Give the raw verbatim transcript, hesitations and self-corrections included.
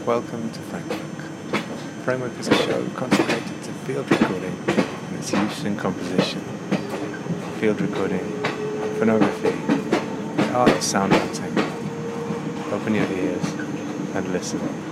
Welcome to Framework. Framework is a show consecrated to field recording and its use in composition. Field recording, phonography, the art of sound hunting. Open your ears and listen.